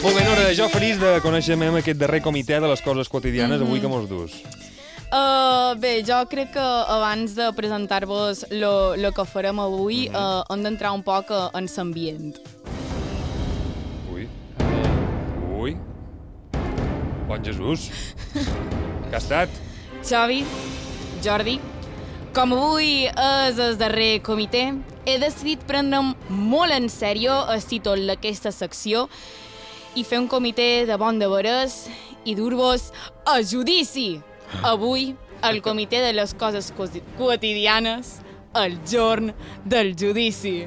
Molt bé, Nora, jo feliç de conèixer aquest darrer comitè de les coses quotidianes avui que mos dus. Bé, jo crec que abans de presentar-vos el que farem avui hem d'entrar un poc en l'ambient. Ui. Bon Jesús. Què ha estat? Xavi, Jordi, com avui és el darrer comitè, he decidit prendre'm molt en sèrio el títol d'aquesta secció i fer un comitè de bon de veres i dur-vos a judici. Avui, el comitè de les coses quotidianes, el jorn del judici.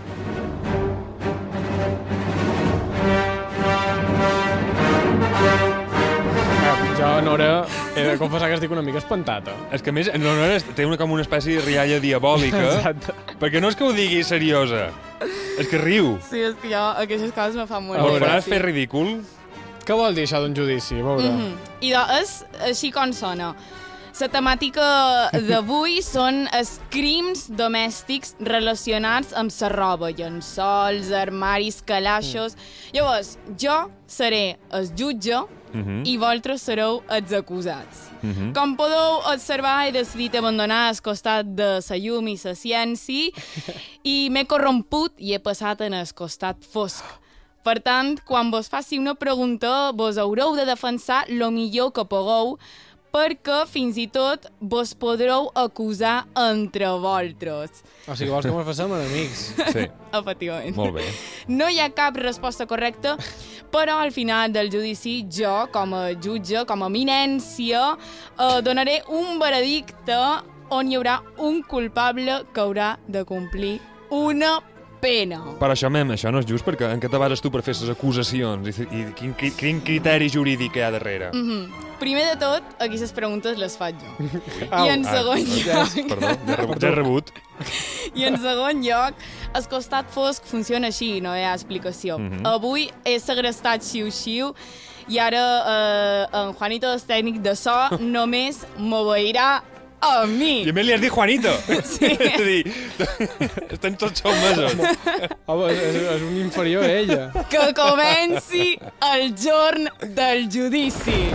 Jo, Nora, he de confessar que estic una mica espantat. És que a més, Nora té com una espècie de rialla diabòlica. Exacte. Perquè no és que ho digui seriosa, és que riu. Sí, és que jo aquestes coses me fan molt Ho gràcia. faràs fer ridícul? Què vol dir això d'un judici? A veure. I és així com sona. La temàtica d'avui són els crims domèstics relacionats amb la roba, llençols, armaris, calaixos. Llavors, jo seré el jutge i vosaltres sereu els acusats. Com podeu observar, he decidit abandonar el costat de la llum i la ciència i m'he corromput i he passat en el costat fosc. Per tant, quan vos faci una pregunta, vos haureu de defensar el millor que pugueu, perquè fins i tot vos podreu acusar entre vosaltres. O sigui, vols que ens facem enemics? Sí. Efectivament. Molt bé. No hi ha cap resposta correcta, però al final del judici jo, com a jutge, com a eminència, donaré un veredicte on hi haurà un culpable que haurà de complir una pena. Per això, això no és just, perquè en què te bases tu per fer les acusacions i quin criteri jurídic hi ha darrere? Primer de tot, aquí les preguntes les faig jo. I en segon lloc... Perdó, ja he rebut. I en segon lloc, el costat fosc funciona així, no hi ha explicació. Avui he segrestat xiu-xiu i ara en Juanito, el tècnic de so, només m'obeirà a mi. I a més li has dit Juanito. Sí. És a dir, estem tots sotmesos. Home, és un inferior a ella. Que comenci el jorn del judici.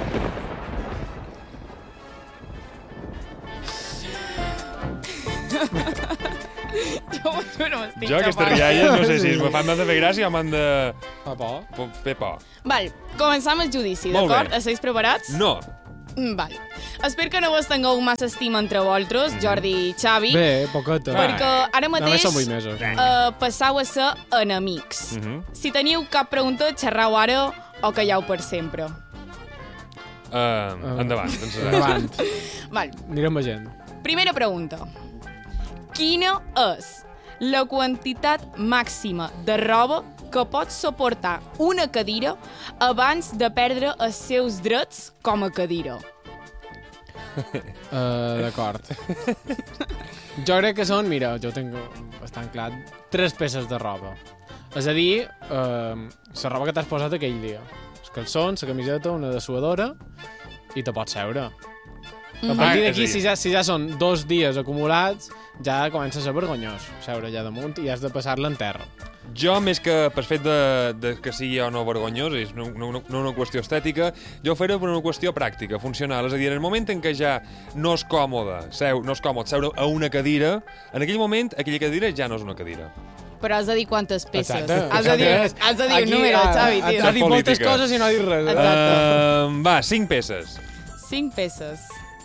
Jo aquestes rialles no sé si me fan de fer gràcia o m'han de fer por. Val, començam el judici, Molt bé. d'acord? Esteu preparats? No. Val. Espero que no vos tingueu massa estima entre vosaltres, Jordi i Xavi, Bé, poqueta. perquè ara mateix Només són 8 mesos. passau a ser enemics. Si teniu cap pregunta, xerrau ara o calleu per sempre. Endavant. Endavant. Val. Anirem veient. Primera pregunta. Quina és la quantitat màxima de roba que pot suportar una cadira abans de perdre els seus drets com a cadira? D'acord. Jo crec que són, mira, jo tinc bastant clar, 3 peces de roba. És a dir, la roba que t'has posat aquell dia. Els calçons, la camiseta, una dessuadora i te pots seure. A partir d'aquí, si ja són 2 dies acumulats, ja comença a ser vergonyós seure allà damunt i has de passar-la en terra. Jo, més que per fet de que sigui o no vergonyós, és no una qüestió estètica, jo ho faré per una qüestió pràctica, funcional. És a dir, en el moment en què ja no és còmode seure a una cadira, en aquell moment aquella cadira ja no és una cadira. Però has de dir quantes peces. Exacte. Has de dir un número, Xavi, tio. Has dit moltes coses i no has dit res. Va, 5 peces. 5 peces.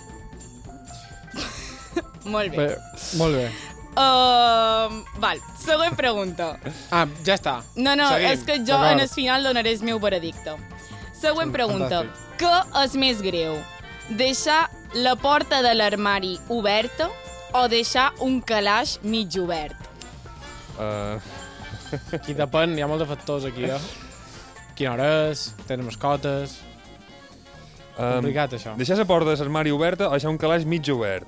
Molt bé. Molt bé. Val, següent pregunta. Ja està. No, Seguim. és que jo en el final donaré el meu veredicte. Següent pregunta. Fantàstic. Què és més greu? Deixar la porta de l'armari oberta o deixar un calaix mig obert? Aquí depèn, hi ha molts de factors aquí, Quina hora és, tenen mascotes... Complicat, això. Deixar la porta de l'armari oberta o deixar un calaix mig obert?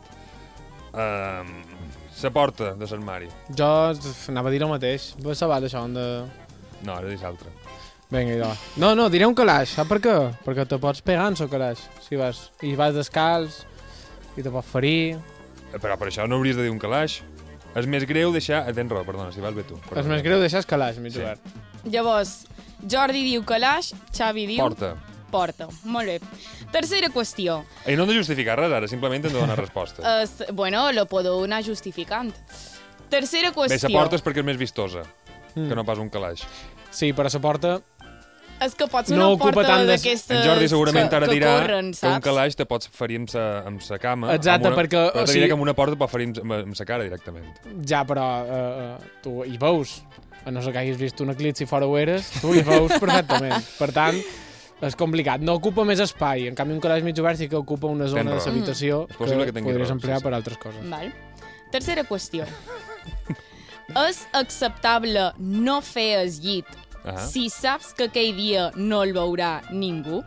La porta de l'armari. Jo anava a dir el mateix. Vas saber això, on de... No, ara dis l'altre. Vinga, idò. No, diré un calaix. Saps per què? Perquè te pots pegar en el calaix. Si vas descalç i te pots ferir... Però per això no hauries de dir un calaix. És més greu deixar... Tens raó, perdona, si vas bé tu. És més greu deixar el calaix mig obert. Llavors, Jordi diu calaix, Xavi diu... Porta. Molt bé. Tercera qüestió. I no hem de justificar res ara, simplement hem de donar resposta. Bueno, lo puedo anar justificant. Tercera qüestió. Bé, la porta és perquè és més vistosa que no pas un calaix. Sí, però la porta... És que pot ser una porta d'aquestes En Jordi segurament ara dirà corren, que un calaix te pots ferir amb sa cama. Exacte, perquè... Però te diré que amb una porta pot ferir amb sa cara directament. Ja, però tu hi veus. A no ser que hagis vist un eclipsi fora ho eres, tu hi veus perfectament. Per tant, és complicat. No ocupa més espai. En canvi, un calaix mig obert sí que ocupa una zona de l'habitació que podries emplear per altres coses. Val. Tercera qüestió. És acceptable no fer el llit si saps que aquell dia no el veurà ningú?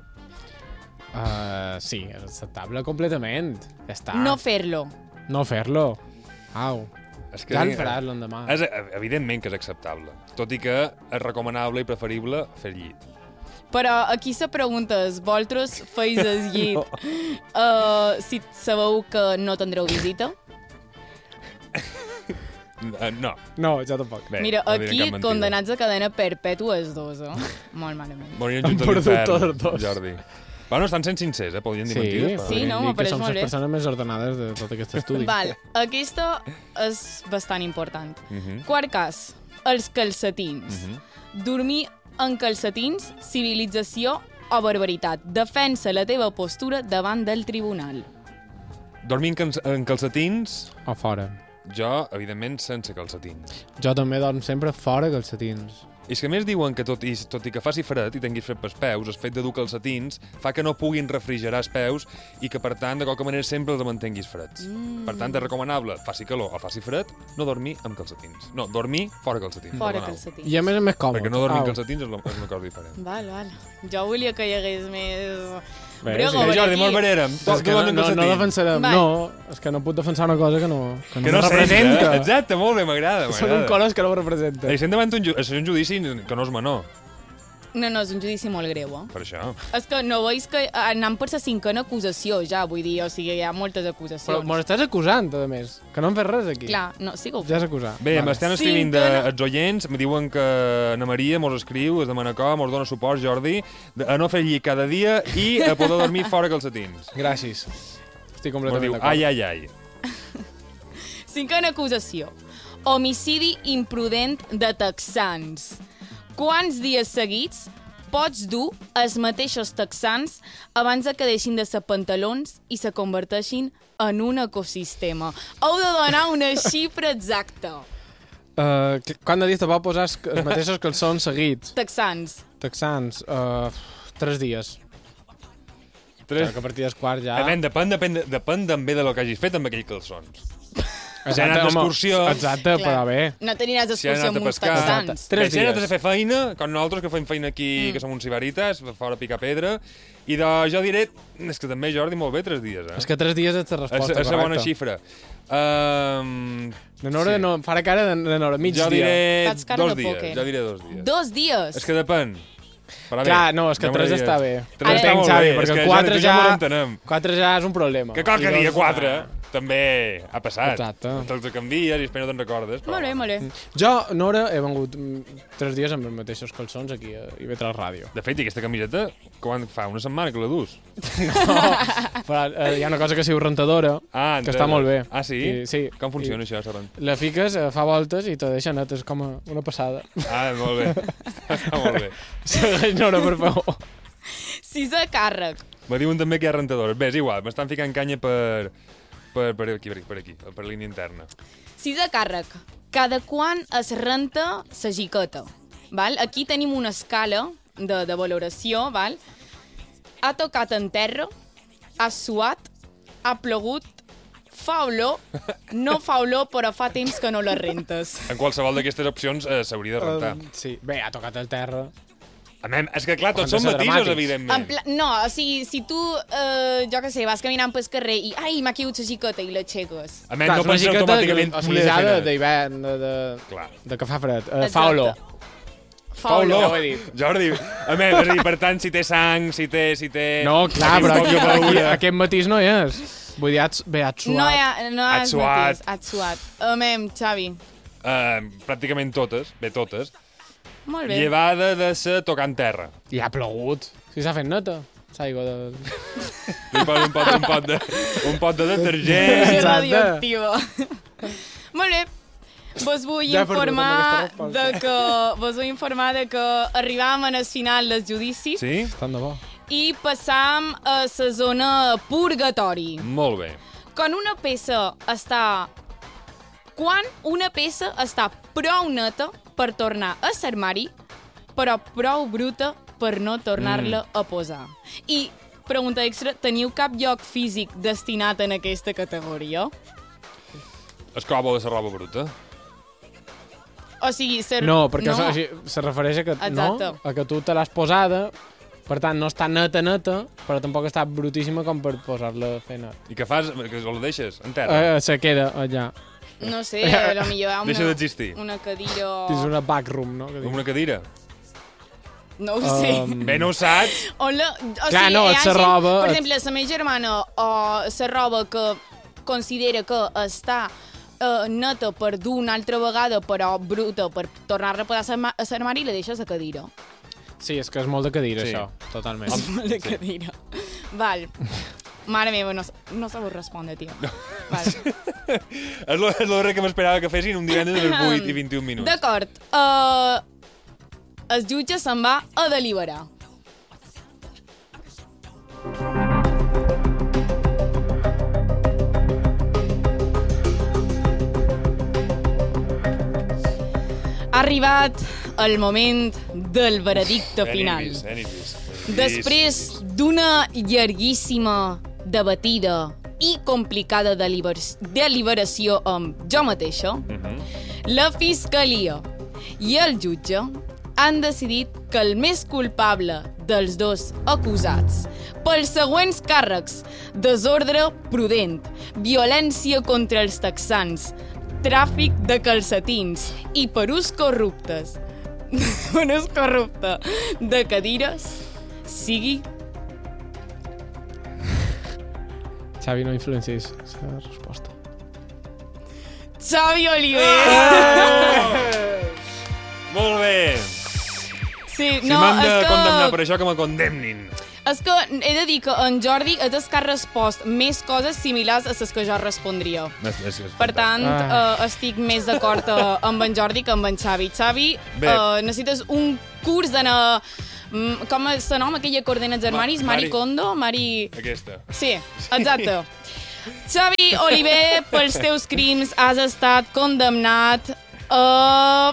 Sí, és acceptable completament. Ja està. No fer-lo. No fer-lo. Au. Que ja el faràs l'endemà. Evidentment que és acceptable. Tot i que és recomanable i preferible fer llit. Però aquí la pregunta és, vosaltres feis el llit si sabeu que no tindreu visita? No. No, jo tampoc. Bé, mira, aquí condenats a cadena perpètua els dos, Molt malament. Moririen junts a l'infern, Jordi. Bueno, estan sent sincers, podrien dir mentides. Sí, no, m'apareix molt bé. Som les persones més ordenades de tot aquest estudi. Val, aquesta és bastant important. Quart cas, els calcetins. Dormir en calcetins, civilització o barbaritat. Defensa la teva postura davant del tribunal. Dormir en calcetins... O fora. Jo, evidentment, sense calcetins. Jo també dorm sempre fora calcetins. I és que a més diuen que tot i que faci fred i tinguis fred pels peus, el fet de dur calcetins fa que no puguin refrigerar els peus i que, per tant, de qualque manera sempre els mantinguis freds. Per tant, és recomanable, faci calor o faci fred, no dormir amb calcetins. No, dormir fora calcetins. Fora calcetins. I a més és més còmode. Perquè no dormir amb calcetins és una cosa diferent. Val. Jo volia que hi hagués més... Bé, Jordi, molt verérem. No defensarem. No, és que no puc defensar una cosa que no representa. Exacte, molt bé, m'agrada. Són un colors que no representa. Estem davant un judici que no és menor. No, és un judici molt greu, Per això. És que no veus que anem per la cinquena acusació, ja, vull dir, o sigui, hi ha moltes acusacions. Però me l'estàs acusant, a més, que no hem fet res aquí. Clar, no, sí que ho ja és acusar. Bé, m'estan escrivint els oients, me diuen que Ana Maria mos escriu, es demana com, mos dona suport, Jordi, a no fer llit cada dia i a poder dormir fora calcetins. Gràcies. Estic completament d'acord. Ai. Cinquena acusació. Homicidi imprudent de texans. Quants dies seguits pots dur els mateixos texans abans que deixin de ser pantalons i se converteixin en un ecosistema? Heu de donar una xifra exacta. Quant de dies te va posar els mateixos calçons seguits? Texans. 3 dies. Que a partir dels quarts ja... Depèn també de lo que hagis fet amb aquells calçons. Si ha anat d'excursió... Exacte, però bé. No t'aniràs d'excursió amb uns texans. 3 dies. Si ha anat a fer feina, com nosaltres que fem feina aquí, que som uns sibarites, fora picar pedra, i jo diré... És que també, Jordi, molt bé, 3 dies, És que 3 dies és la resposta correcta. És la bona xifra. No, farà cara de Nora, mig dia. Jo diré 2 dies. 2 dies? És que depèn. Clar, no, és que 3 està bé. 3 està molt bé, perquè 4 ja és un problema. Que qualque dia 4 també ha passat. Exacte. Te'ls canvies i després no te'n recordes. Molt bé. Jo, Nora, he vengut 3 dies amb els mateixos calçons aquí a IB3 Ràdio. De fet, i aquesta camiseta, quan fa una setmana que la dus? No, però hi ha una cosa que es diu rentadora, que està molt bé. Ah, sí? Sí. Com funciona això, Saran? La fiques, fa voltes i te deixa net, és com una passada. Ah, molt bé. Està molt bé. Segueix, Nora, per favor. 6è càrrec. Me diuen també que hi ha rentadores. Bé, és igual, m'estan ficant canya per aquí, per línia interna. 6è càrrec. Cada quan es renta sa jiqueta. Val? Aquí tenim una escala de valoració. Val? Ha tocat en terra, ha suat, ha plogut, fa olor, no fa olor, però fa temps que no la rentes. En qualsevol d'aquestes opcions s'hauria de rentar. Sí, bé, ha tocat el terra. És que, clar, tots són matisos, evidentment. No, o sigui, si tu, jo què sé, vas caminant pel carrer i, ai, m'ha caigut la xiqueta i l'aixeques. No pots ser automàticament... O sigui, d'hivern, de que fa fred. Fa olor. Fa olor. Ja ho he dit. Jordi, és a dir, per tant, si té sang, si té... No, clar, però aquest matís no hi és. Vull dir, has suat. No has matís, has suat. Xavi. Pràcticament totes, bé, totes. Molt bé. Llevada de sa tocant terra. I ha plogut. Si s'ha fet neta. L'aigua de... Li posa un pot de detergent. És Exacte. radioactiva. Molt bé. Vos vull Ja he perdut informar amb aquesta de que arribam al final dels judicis Sí? Tant de bo. i passam a la zona purgatori. Molt bé. Quan una peça està prou neta per tornar a l'armari, però prou bruta per no tornar-la a posar. I, pregunta extra, teniu cap lloc físic destinat en aquesta categoria? El cobo de la roba bruta. O sigui, No, perquè se refereix a que, Exacte. no? A que tu te l'has posada, per tant, no està neta, però tampoc està brutíssima com per posar-la a fer net. I què fas? Que la deixes en terra? Se queda allà. No sé, potser hi ha Deixa d'existir. una cadira... És una backroom, no? Com una cadira. No ho sé. Bé, no ho saps. O Clar, no, hi ha la roba... Per exemple, la meva germana o la roba que considera que està neta per dur una altra vegada, però bruta, per tornar-la a posar a l'armari, la deixa a la cadira. Sí, és que és molt de cadira, Sí. això. Totalment. És molt de cadira. Val. Mare meva, no sabeu respondre, tio. Val. És l'hora que m'esperava que fessin un divendres a les 8 i 21 minuts. D'acord. El jutge se'n va a deliberar. Ha arribat el moment del veredicte final. Després d'una llarguíssima, debatida i complicada deliberació amb jo mateixa, la Fiscalia i el jutge han decidit que el més culpable dels dos acusats pels següents càrrecs: desordre prudent, violència contra els texans, tràfic de calcetins i per ús corrupte de cadires, sigui Xavi, no influencis la resposta. Xavi Oliver. Molt bé. Sí, Si no, m'han de és condemnar que... per això, que me condemnin. És que he de dir que en Jordi és el que ha respost més coses similars a les que jo respondria. Per tant, estic més d'acord amb en Jordi que amb en Xavi. Xavi, necessites un curs d'anar... Com se nom aquella que ordena els armaris? Mari Kondo? Aquesta. Sí, exacte. Xavi Oliver, pels teus crims has estat condemnat a...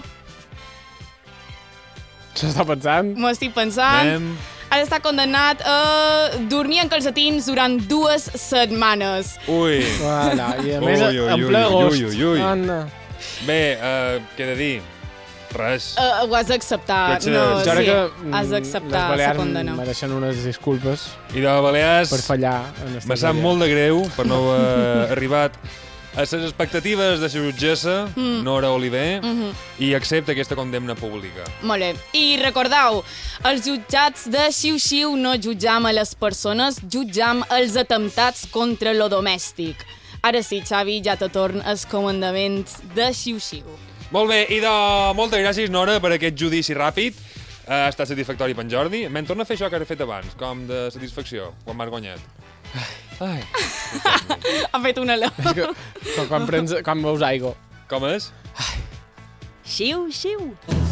S'està pensant? M'ho estic pensant. Has estat condemnat a dormir en calcetins durant 2 setmanes. Ui. Voilà, i a més, en ple agost. Anda. Bé, què he de dir? Res. Ho has d'acceptar. Jo crec que has d'acceptar la condena. Les Balears mereixen unes disculpes I de Balears per fallar. me sap molt de greu per no haver arribat a les expectatives de la jutgessa, Nora Oliver, i accepta aquesta condemna pública. Molt bé. I recordeu, els jutjats de Xiu-Xiu no jutjam a les persones, jutjam els atemptats contra lo domèstic. Ara sí, Xavi, ja te torn els comandaments de Xiu-Xiu. Molt bé, i moltes gràcies, Nora, per aquest judici ràpid. Ha estat satisfactori per en Jordi. Me'n torna a fer això que he fet abans, com de satisfacció, quan m'has guanyat. Ai. Ha fet una alè. És que quan veus aigua. Com és? Xiu-Xiu.